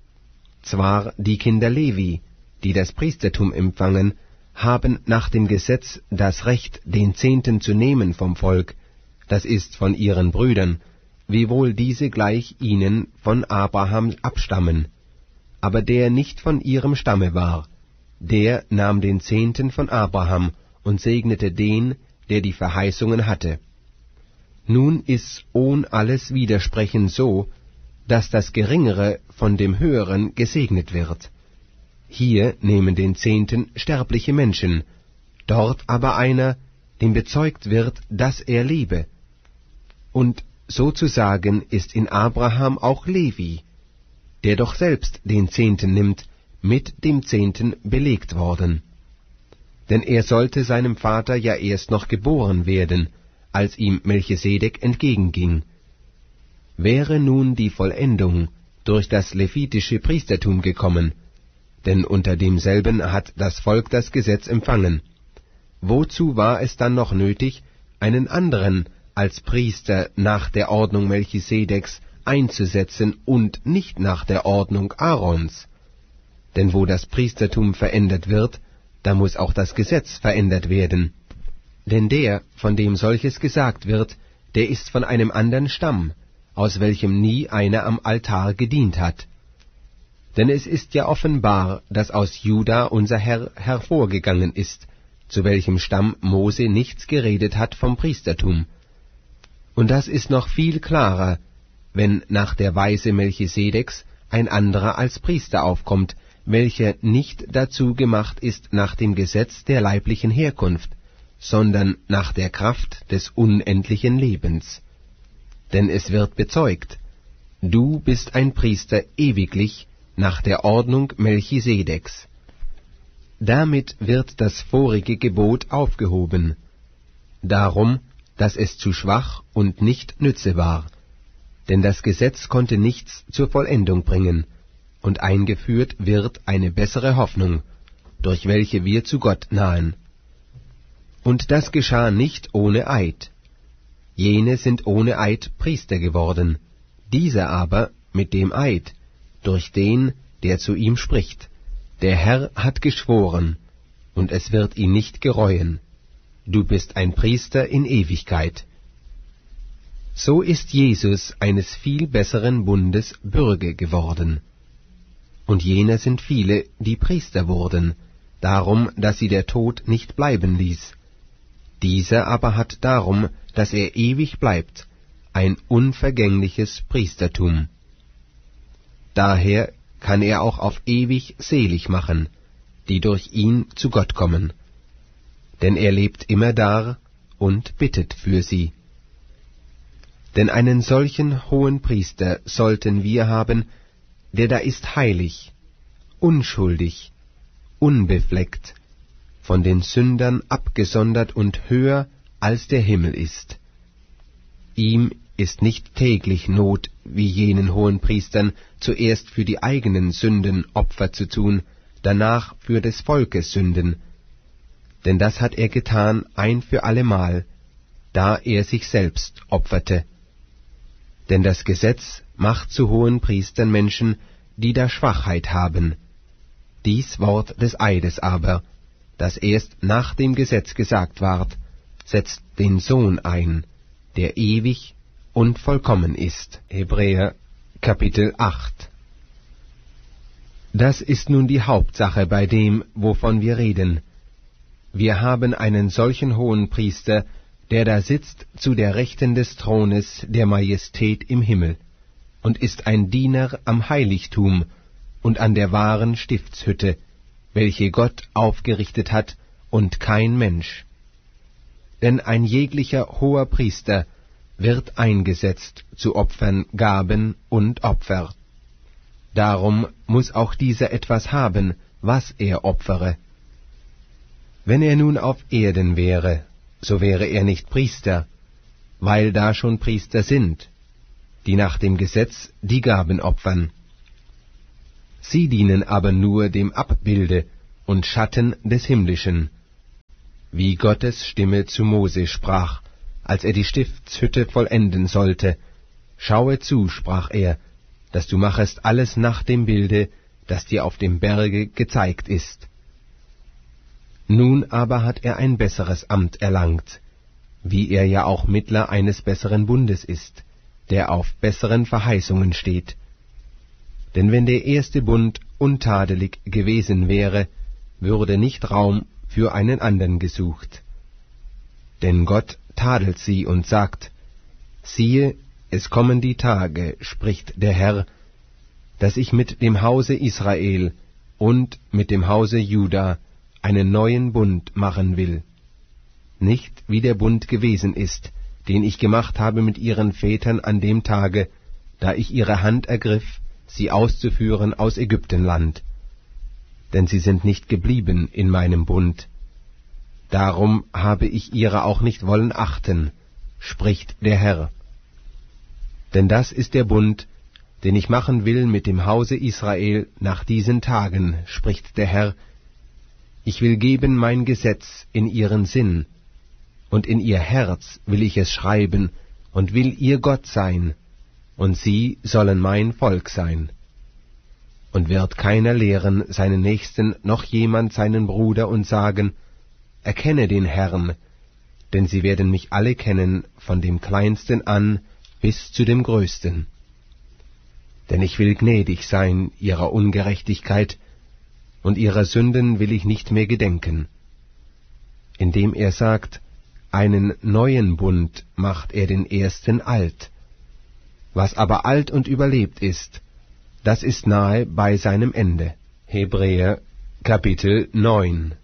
Zwar die Kinder Levi, die das Priestertum empfangen, haben nach dem Gesetz das Recht, den Zehnten zu nehmen vom Volk, das ist von ihren Brüdern, wiewohl diese gleich ihnen von Abraham abstammen. Aber der nicht von ihrem Stamme war, der nahm den Zehnten von Abraham und segnete den, der die Verheißungen hatte. Nun ist's ohn alles Widersprechen so, dass das Geringere von dem Höheren gesegnet wird. Hier nehmen den Zehnten sterbliche Menschen, dort aber einer, dem bezeugt wird, dass er lebe. Und sozusagen ist in Abraham auch Levi, der doch selbst den Zehnten nimmt, mit dem Zehnten belegt worden. Denn er sollte seinem Vater ja erst noch geboren werden, als ihm Melchisedek entgegenging. Wäre nun die Vollendung durch das levitische Priestertum gekommen, denn unter demselben hat das Volk das Gesetz empfangen, wozu war es dann noch nötig, einen anderen als Priester nach der Ordnung Melchisedeks einzusetzen und nicht nach der Ordnung Aarons? Denn wo das Priestertum verändert wird, da muss auch das Gesetz verändert werden. Denn der, von dem solches gesagt wird, der ist von einem andern Stamm, aus welchem nie einer am Altar gedient hat. Denn es ist ja offenbar, dass aus Juda unser Herr hervorgegangen ist, zu welchem Stamm Mose nichts geredet hat vom Priestertum. Und das ist noch viel klarer, wenn nach der Weise Melchisedeks ein anderer als Priester aufkommt, welcher nicht dazu gemacht ist nach dem Gesetz der leiblichen Herkunft, sondern nach der Kraft des unendlichen Lebens. Denn es wird bezeugt, du bist ein Priester ewiglich nach der Ordnung Melchisedeks. Damit wird das vorige Gebot aufgehoben, darum, dass es zu schwach und nicht nütze war, denn das Gesetz konnte nichts zur Vollendung bringen, und eingeführt wird eine bessere Hoffnung, durch welche wir zu Gott nahen. Und das geschah nicht ohne Eid. Jene sind ohne Eid Priester geworden, dieser aber mit dem Eid, durch den, der zu ihm spricht. Der Herr hat geschworen, und es wird ihn nicht gereuen. Du bist ein Priester in Ewigkeit. So ist Jesus eines viel besseren Bundes Bürge geworden. Und jener sind viele, die Priester wurden, darum, dass sie der Tod nicht bleiben ließ. Dieser aber hat darum, dass er ewig bleibt, ein unvergängliches Priestertum. Daher kann er auch auf ewig selig machen, die durch ihn zu Gott kommen. Denn er lebt immerdar und bittet für sie. Denn einen solchen hohen Priester sollten wir haben, der da ist heilig, unschuldig, unbefleckt, von den Sündern abgesondert und höher als der Himmel ist. Ihm ist nicht täglich Not, wie jenen hohen Priestern, zuerst für die eigenen Sünden Opfer zu tun, danach für des Volkes Sünden. Denn das hat er getan ein für allemal, da er sich selbst opferte. Denn das Gesetz macht zu hohen Priestern Menschen, die da Schwachheit haben. Dies Wort des Eides aber, das erst nach dem Gesetz gesagt ward, setzt den Sohn ein, der ewig und vollkommen ist. Hebräer Kapitel 8. Das ist nun die Hauptsache bei dem, wovon wir reden. Wir haben einen solchen hohen Priester, der da sitzt zu der Rechten des Thrones der Majestät im Himmel, und ist ein Diener am Heiligtum und an der wahren Stiftshütte, welche Gott aufgerichtet hat und kein Mensch. Denn ein jeglicher hoher Priester wird eingesetzt zu Opfern, Gaben und Opfer. Darum muß auch dieser etwas haben, was er opfere. Wenn er nun auf Erden wäre, so wäre er nicht Priester, weil da schon Priester sind. die nach dem Gesetz die Gaben opfern. Sie dienen aber nur dem Abbilde und Schatten des Himmlischen, wie Gottes Stimme zu Mose sprach, als er die Stiftshütte vollenden sollte. Schaue zu, sprach er, dass du machest alles nach dem Bilde, das dir auf dem Berge gezeigt ist. Nun aber hat er ein besseres Amt erlangt, wie er ja auch Mittler eines besseren Bundes ist, der auf besseren Verheißungen steht. Denn wenn der erste Bund untadelig gewesen wäre, würde nicht Raum für einen anderen gesucht. Denn Gott tadelt sie und sagt, siehe, es kommen die Tage, spricht der Herr, dass ich mit dem Hause Israel und mit dem Hause Juda einen neuen Bund machen will. Nicht wie der Bund gewesen ist, den ich gemacht habe mit ihren Vätern an dem Tage, da ich ihre Hand ergriff, sie auszuführen aus Ägyptenland. Denn sie sind nicht geblieben in meinem Bund. Darum habe ich ihrer auch nicht wollen achten, spricht der Herr. Denn das ist der Bund, den ich machen will mit dem Hause Israel nach diesen Tagen, spricht der Herr. Ich will geben mein Gesetz in ihren Sinn, und in ihr Herz will ich es schreiben, und will ihr Gott sein, und sie sollen mein Volk sein. Und wird keiner lehren seinen Nächsten, noch jemand seinen Bruder, und sagen, erkenne den Herrn, denn sie werden mich alle kennen, von dem Kleinsten an bis zu dem Größten. Denn ich will gnädig sein ihrer Ungerechtigkeit, und ihrer Sünden will ich nicht mehr gedenken. Indem er sagt, einen neuen Bund macht er den ersten alt. Was aber alt und überlebt ist, das ist nahe bei seinem Ende. Hebräer Kapitel 9.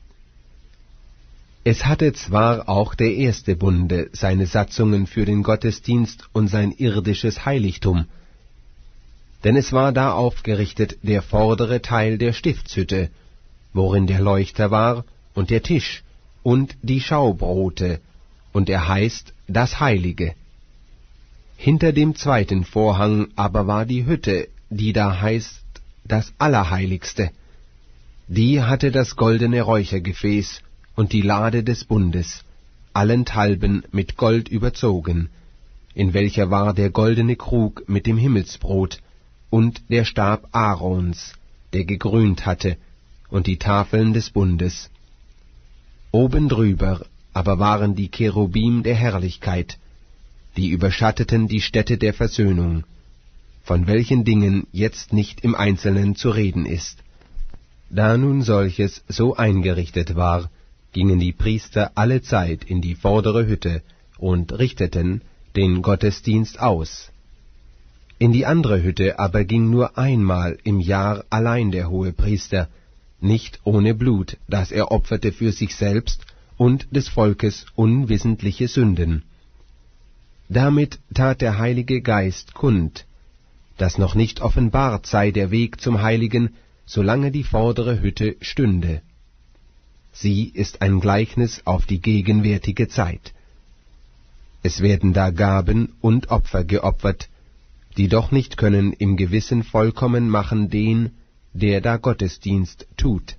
Es hatte zwar auch der erste Bunde seine Satzungen für den Gottesdienst und sein irdisches Heiligtum, denn es war da aufgerichtet der vordere Teil der Stiftshütte, worin der Leuchter war und der Tisch und die Schaubrote, und er heißt das Heilige. Hinter dem zweiten Vorhang aber war die Hütte, die da heißt das Allerheiligste. Die hatte das goldene Räuchergefäß und die Lade des Bundes, allenthalben mit Gold überzogen, in welcher war der goldene Krug mit dem Himmelsbrot und der Stab Aarons, der gegrünt hatte, und die Tafeln des Bundes. Oben drüber aber waren die Cherubim der Herrlichkeit, die überschatteten die Stätte der Versöhnung, von welchen Dingen jetzt nicht im Einzelnen zu reden ist. Da nun solches so eingerichtet war, gingen die Priester allezeit in die vordere Hütte und richteten den Gottesdienst aus. In die andere Hütte aber ging nur einmal im Jahr allein der Hohepriester, nicht ohne Blut, das er opferte für sich selbst und des Volkes unwissentliche Sünden. Damit tat der Heilige Geist kund, dass noch nicht offenbart sei der Weg zum Heiligen, solange die vordere Hütte stünde. Sie ist ein Gleichnis auf die gegenwärtige Zeit. Es werden da Gaben und Opfer geopfert, die doch nicht können im Gewissen vollkommen machen den, der da Gottesdienst tut.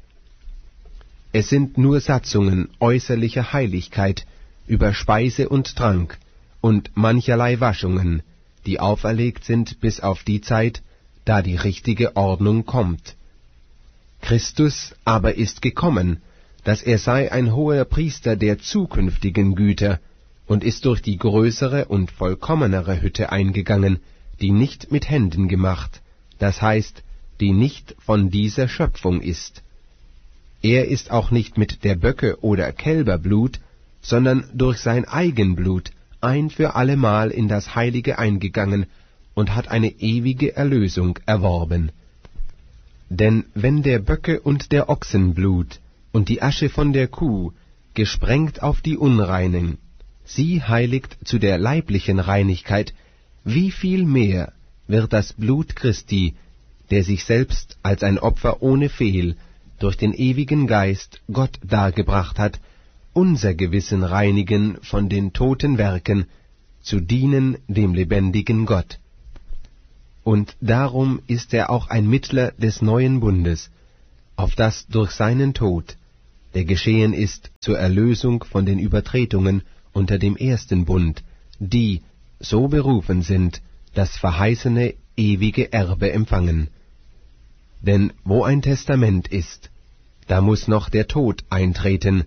Es sind nur Satzungen äußerlicher Heiligkeit über Speise und Trank und mancherlei Waschungen, die auferlegt sind bis auf die Zeit, da die richtige Ordnung kommt. Christus aber ist gekommen, dass er sei ein hoher Priester der zukünftigen Güter, und ist durch die größere und vollkommenere Hütte eingegangen, die nicht mit Händen gemacht, das heißt, die nicht von dieser Schöpfung ist. Er ist auch nicht mit der Böcke oder Kälberblut, sondern durch sein Eigenblut ein für allemal in das Heilige eingegangen und hat eine ewige Erlösung erworben. Denn wenn der Böcke und der Ochsenblut und die Asche von der Kuh, gesprengt auf die Unreinen, sie heiligt zu der leiblichen Reinigkeit, wie viel mehr wird das Blut Christi, der sich selbst als ein Opfer ohne Fehl durch den ewigen Geist Gott dargebracht hat, unser Gewissen reinigen von den toten Werken, zu dienen dem lebendigen Gott. Und darum ist er auch ein Mittler des neuen Bundes, auf das durch seinen Tod, der geschehen ist zur Erlösung von den Übertretungen unter dem ersten Bund, die, so berufen sind, das verheißene ewige Erbe empfangen. Denn wo ein Testament ist, da muß noch der Tod eintreten,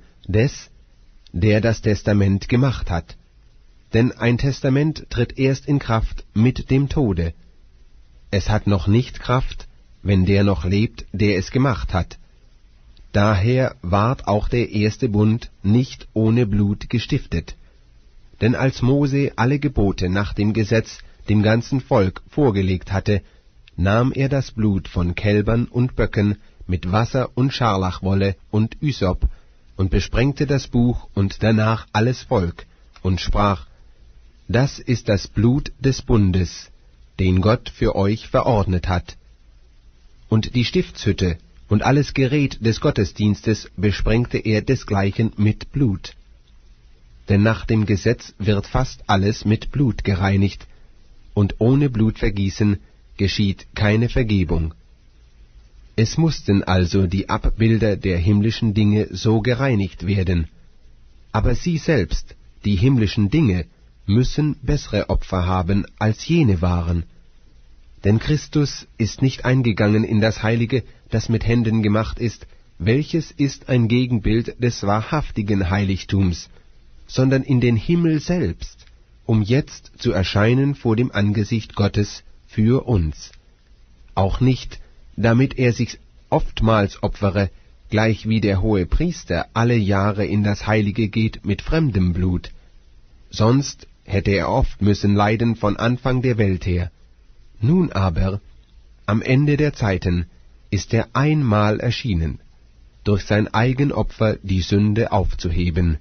der das Testament gemacht hat. Denn ein Testament tritt erst in Kraft mit dem Tode. Es hat noch nicht Kraft, wenn der noch lebt, der es gemacht hat. Daher ward auch der erste Bund nicht ohne Blut gestiftet. Denn als Mose alle Gebote nach dem Gesetz dem ganzen Volk vorgelegt hatte, nahm er das Blut von Kälbern und Böcken mit Wasser und Scharlachwolle und Ysop und besprengte das Buch und danach alles Volk und sprach: Das ist das Blut des Bundes, den Gott für euch verordnet hat. Und die Stiftshütte und alles Gerät des Gottesdienstes besprengte er desgleichen mit Blut. Denn nach dem Gesetz wird fast alles mit Blut gereinigt, und ohne Blutvergießen geschieht keine Vergebung. Es mussten also die Abbilder der himmlischen Dinge so gereinigt werden. Aber sie selbst, die himmlischen Dinge, müssen bessere Opfer haben, als jene waren. Denn Christus ist nicht eingegangen in das Heilige, das mit Händen gemacht ist, welches ist ein Gegenbild des wahrhaftigen Heiligtums, sondern in den Himmel selbst, um jetzt zu erscheinen vor dem Angesicht Gottes für uns. Auch nicht, damit er sich oftmals opfere, gleich wie der hohe Priester alle Jahre in das Heilige geht mit fremdem Blut. Sonst hätte er oft müssen leiden von Anfang der Welt her. Nun aber, am Ende der Zeiten, ist er einmal erschienen, durch sein eigen Opfer die Sünde aufzuheben,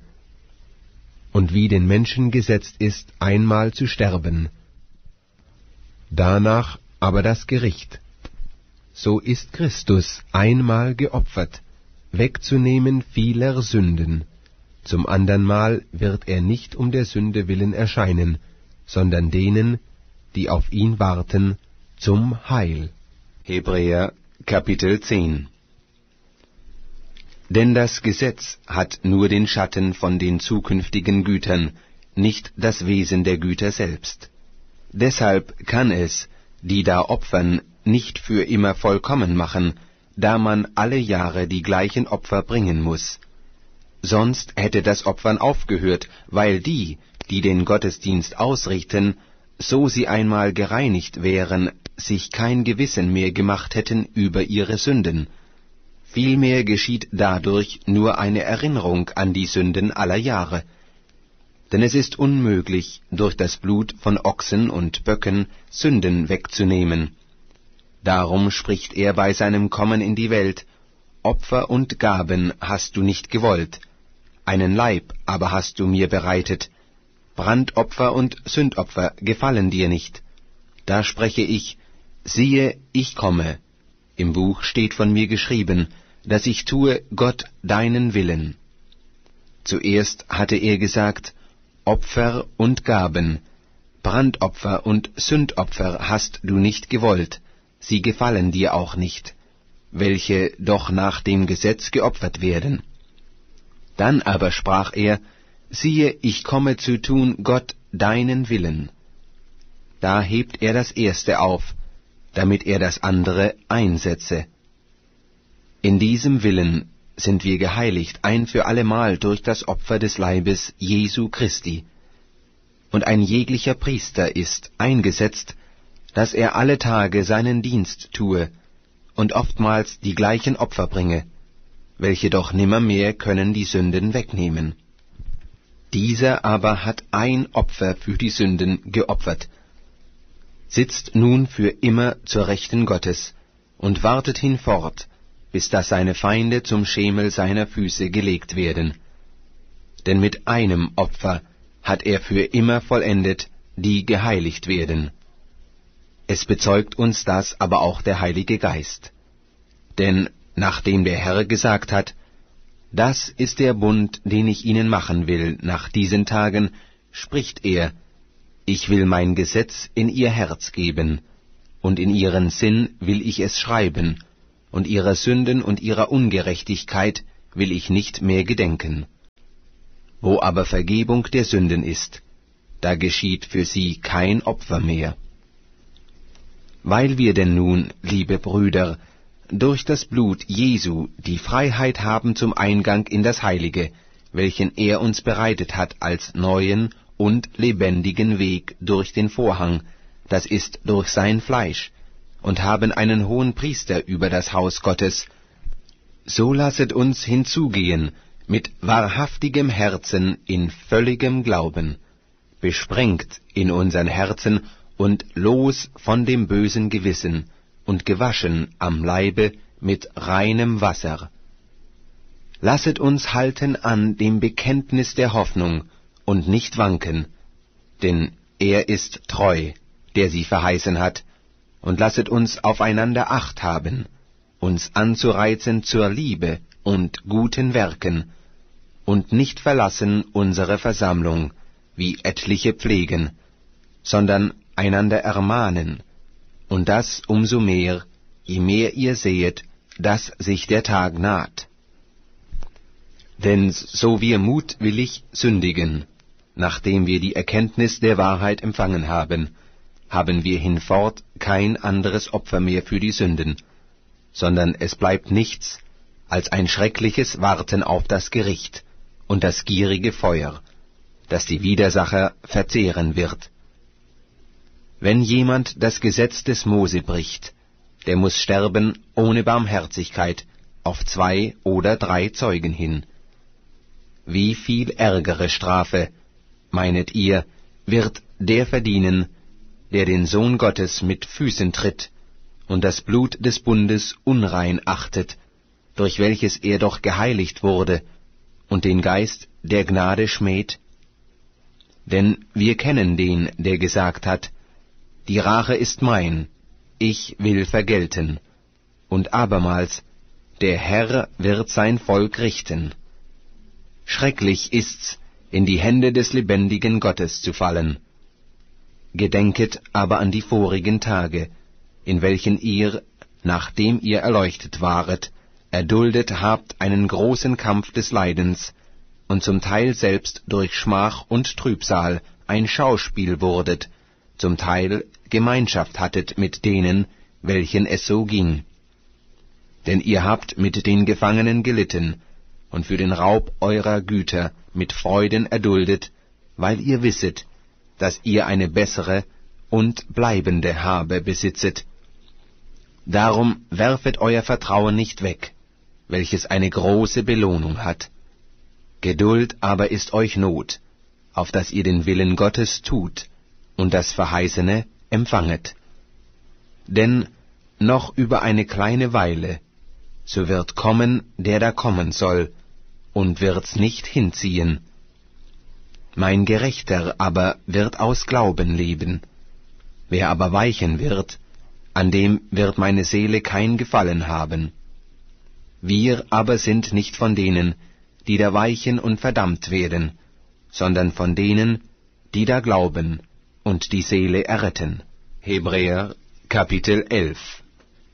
und wie den Menschen gesetzt ist, einmal zu sterben. Danach aber das Gericht. So ist Christus einmal geopfert, wegzunehmen vieler Sünden. Zum andern Mal wird er nicht um der Sünde willen erscheinen, sondern denen, die auf ihn warten, zum Heil. Hebräer Kapitel 10. Denn das Gesetz hat nur den Schatten von den zukünftigen Gütern, nicht das Wesen der Güter selbst. Deshalb kann es, die da opfern, nicht für immer vollkommen machen, da man alle Jahre die gleichen Opfer bringen muß. Sonst hätte das Opfern aufgehört, weil die den Gottesdienst ausrichten, so sie einmal gereinigt wären, sich kein Gewissen mehr gemacht hätten über ihre Sünden. Vielmehr geschieht dadurch nur eine Erinnerung an die Sünden aller Jahre. Denn es ist unmöglich, durch das Blut von Ochsen und Böcken Sünden wegzunehmen. Darum spricht er bei seinem Kommen in die Welt: Opfer und Gaben hast du nicht gewollt, einen Leib aber hast du mir bereitet. Brandopfer und Sündopfer gefallen dir nicht. Da spreche ich: Siehe, ich komme. Im Buch steht von mir geschrieben, dass ich tue, Gott, deinen Willen. Zuerst hatte er gesagt: Opfer und Gaben, Brandopfer und Sündopfer hast du nicht gewollt, sie gefallen dir auch nicht, welche doch nach dem Gesetz geopfert werden. Dann aber sprach er: Siehe, ich komme zu tun, Gott, deinen Willen. Da hebt er das Erste auf, damit er das andere einsetze. In diesem Willen sind wir geheiligt ein für allemal durch das Opfer des Leibes Jesu Christi. Und ein jeglicher Priester ist eingesetzt, dass er alle Tage seinen Dienst tue und oftmals die gleichen Opfer bringe, welche doch nimmermehr können die Sünden wegnehmen. Dieser aber hat ein Opfer für die Sünden geopfert, sitzt nun für immer zur Rechten Gottes und wartet hinfort, bis dass seine Feinde zum Schemel seiner Füße gelegt werden. Denn mit einem Opfer hat er für immer vollendet, die geheiligt werden. Es bezeugt uns das aber auch der Heilige Geist. Denn nachdem der Herr gesagt hat: Das ist der Bund, den ich ihnen machen will nach diesen Tagen, spricht er: Ich will mein Gesetz in ihr Herz geben, und in ihren Sinn will ich es schreiben, und ihrer Sünden und ihrer Ungerechtigkeit will ich nicht mehr gedenken. Wo aber Vergebung der Sünden ist, da geschieht für sie kein Opfer mehr. Weil wir denn nun, liebe Brüder, durch das Blut Jesu die Freiheit haben zum Eingang in das Heilige, welchen er uns bereitet hat als neuen und lebendigen Weg durch den Vorhang, das ist durch sein Fleisch, und haben einen hohen Priester über das Haus Gottes, so lasset uns hinzugehen mit wahrhaftigem Herzen in völligem Glauben, besprengt in unseren Herzen und los von dem bösen Gewissen und gewaschen am Leibe mit reinem Wasser. Lasset uns halten an dem Bekenntnis der Hoffnung und nicht wanken, denn er ist treu, der sie verheißen hat, und lasset uns aufeinander Acht haben, uns anzureizen zur Liebe und guten Werken, und nicht verlassen unsere Versammlung, wie etliche pflegen, sondern einander ermahnen, und das umso mehr, je mehr ihr sehet, dass sich der Tag naht. Denn so wir mutwillig sündigen, nachdem wir die Erkenntnis der Wahrheit empfangen haben, haben wir hinfort kein anderes Opfer mehr für die Sünden, sondern es bleibt nichts als ein schreckliches Warten auf das Gericht und das gierige Feuer, das die Widersacher verzehren wird. Wenn jemand das Gesetz des Mose bricht, der muss sterben ohne Barmherzigkeit auf 2 oder 3 Zeugen hin. Wie viel ärgere Strafe, meinet ihr, wird der verdienen, der den Sohn Gottes mit Füßen tritt und das Blut des Bundes unrein achtet, durch welches er doch geheiligt wurde, und den Geist der Gnade schmäht? Denn wir kennen den, der gesagt hat, die Rache ist mein, ich will vergelten, und abermals, der Herr wird sein Volk richten. Schrecklich ist's, in die Hände des lebendigen Gottes zu fallen. Gedenket aber an die vorigen Tage, in welchen ihr, nachdem ihr erleuchtet waret, erduldet habt einen großen Kampf des Leidens, und zum Teil selbst durch Schmach und Trübsal ein Schauspiel wurdet, zum Teil Gemeinschaft hattet mit denen, welchen es so ging. Denn ihr habt mit den Gefangenen gelitten, und für den Raub eurer Güter mit Freuden erduldet, weil ihr wisset, dass ihr eine bessere und bleibende Habe besitzet. Darum werfet euer Vertrauen nicht weg, welches eine große Belohnung hat. Geduld aber ist euch Not, auf dass ihr den Willen Gottes tut und das Verheißene empfanget. Denn noch über eine kleine Weile, so wird kommen, der da kommen soll, und wird's nicht hinziehen. Mein Gerechter aber wird aus Glauben leben. Wer aber weichen wird, an dem wird meine Seele kein Gefallen haben. Wir aber sind nicht von denen, die da weichen und verdammt werden, sondern von denen, die da glauben und die Seele erretten. Hebräer Kapitel 11.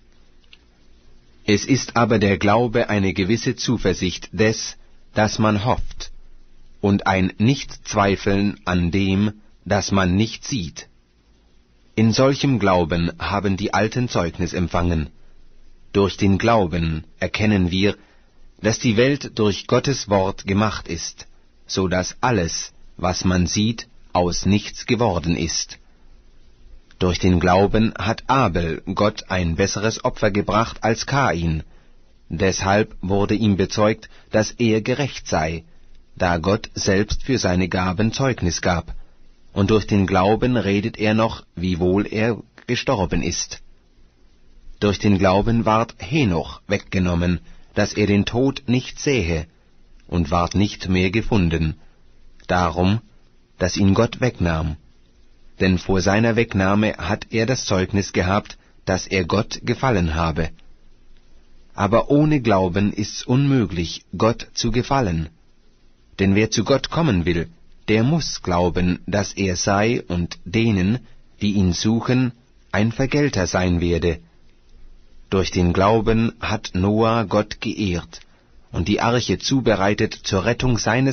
Es ist aber der Glaube eine gewisse Zuversicht des, dass man hofft, und ein Nichtzweifeln an dem, das man nicht sieht. In solchem Glauben haben die Alten Zeugnis empfangen. Durch den Glauben erkennen wir, dass die Welt durch Gottes Wort gemacht ist, so dass alles, was man sieht, aus nichts geworden ist. Durch den Glauben hat Abel Gott ein besseres Opfer gebracht als Kain. Deshalb wurde ihm bezeugt, dass er gerecht sei, da Gott selbst für seine Gaben Zeugnis gab. Und durch den Glauben redet er noch, wiewohl er gestorben ist. Durch den Glauben ward Henoch weggenommen, dass er den Tod nicht sähe, und ward nicht mehr gefunden, darum, dass ihn Gott wegnahm. Denn vor seiner Wegnahme hat er das Zeugnis gehabt, dass er Gott gefallen habe. Aber ohne Glauben ist's unmöglich, Gott zu gefallen. Denn wer zu Gott kommen will, der muß glauben, dass er sei und denen, die ihn suchen, ein Vergelter sein werde. Durch den Glauben hat Noah Gott geehrt und die Arche zubereitet zur Rettung seines